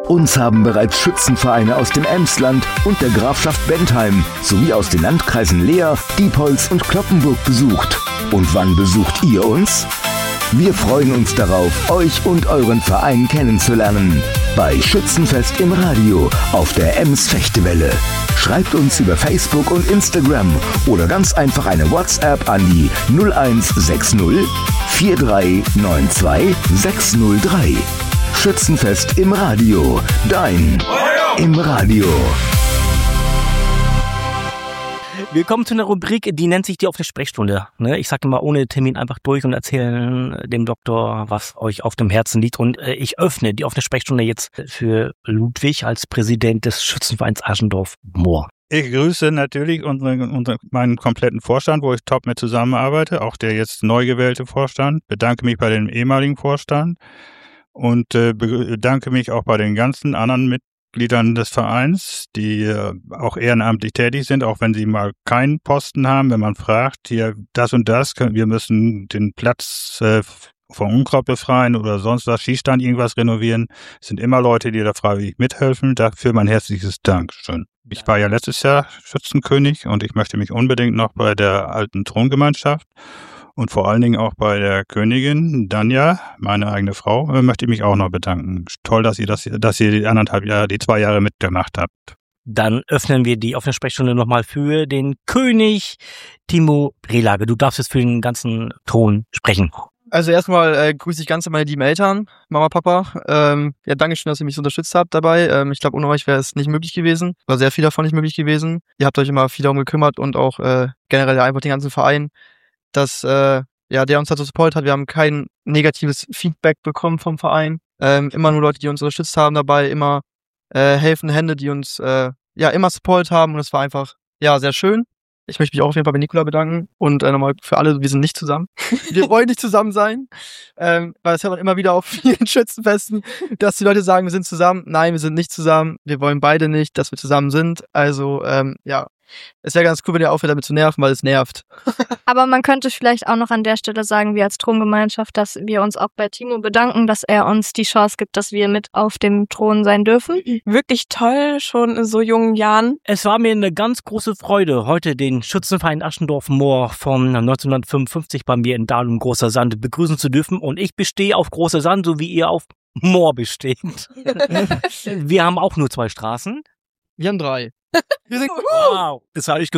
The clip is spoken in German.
Uns haben bereits Schützenvereine aus dem Emsland und der Grafschaft Bentheim sowie aus den Landkreisen Leer, Diepholz und Cloppenburg besucht. Und wann besucht ihr uns? Wir freuen uns darauf, euch und euren Verein kennenzulernen. Bei Schützenfest im Radio auf der Ems Fechtewelle. Schreibt uns über Facebook und Instagram oder ganz einfach eine WhatsApp an die 0160 4392 603. Schützenfest im Radio. Dein im Radio. Willkommen zu einer Rubrik, die nennt sich die offene Sprechstunde. Ich sage immer ohne Termin einfach durch und erzähle dem Doktor, was euch auf dem Herzen liegt. Und ich öffne die offene Sprechstunde jetzt für Ludwig als Präsident des Schützenvereins Aschendorf-Moor. Ich grüße natürlich meinen kompletten Vorstand, wo ich top mit zusammenarbeite, auch der jetzt neu gewählte Vorstand. Bedanke mich bei dem ehemaligen Vorstand und bedanke mich auch bei den ganzen anderen Mitgliedern des Vereins, die auch ehrenamtlich tätig sind, auch wenn sie mal keinen Posten haben. Wenn man fragt, hier das und das, wir müssen den Platz vom Unkraut befreien oder sonst was, Schießstand irgendwas renovieren, es sind immer Leute, die da freiwillig mithelfen. Dafür mein herzliches Dankeschön. Ich war ja letztes Jahr Schützenkönig und ich möchte mich unbedingt noch bei der alten Throngemeinschaft und vor allen Dingen auch bei der Königin Danja, meine eigene Frau, möchte ich mich auch noch bedanken. Toll, dass ihr die 2 Jahre mitgemacht habt. Dann öffnen wir die offene Sprechstunde nochmal für den König Timo Rehage. Du darfst jetzt für den ganzen Thron sprechen. Also erstmal grüße ich ganz meine lieben Eltern, Mama, Papa. Danke schön, dass ihr mich so unterstützt habt dabei. Ich glaube, ohne euch wäre es nicht möglich gewesen. War sehr viel davon nicht möglich gewesen. Ihr habt euch immer viel darum gekümmert und auch generell einfach den ganzen Verein, dass der uns dazu supportet hat. Wir haben kein negatives Feedback bekommen vom Verein. Immer nur Leute, die uns unterstützt haben dabei, immer helfende Hände, die uns immer supportet haben und es war einfach sehr schön. Ich möchte mich auch auf jeden Fall bei Nicola bedanken und nochmal für alle, wir sind nicht zusammen. Wir wollen nicht zusammen sein, weil es hört man immer wieder auf vielen Schützenfesten, dass die Leute sagen, wir sind zusammen. Nein, wir sind nicht zusammen. Wir wollen beide nicht, dass wir zusammen sind. Also es wäre ganz cool, wenn ihr aufhört, damit zu nerven, weil es nervt. Aber man könnte vielleicht auch noch an der Stelle sagen, wir als Throngemeinschaft, dass wir uns auch bei Timo bedanken, dass er uns die Chance gibt, dass wir mit auf dem Thron sein dürfen. Wirklich toll, schon in so jungen Jahren. Es war mir eine ganz große Freude, heute den Schützenverein Aschendorf-Moor von 1955 bei mir in Dahlum Großer Sand begrüßen zu dürfen. Und ich bestehe auf Großer Sand, so wie ihr auf Moor besteht. Wir haben auch nur 2 Straßen. Wir haben 3. Wow, das habe ich